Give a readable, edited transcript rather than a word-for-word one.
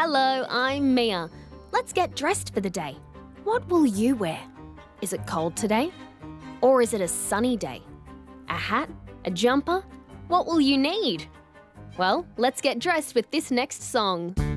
Hello, I'm Mia. Let's get dressed for the day. What will you wear? Is it cold today? Or is it a sunny day? A hat? A jumper? What will you need? Well, let's get dressed with this next song.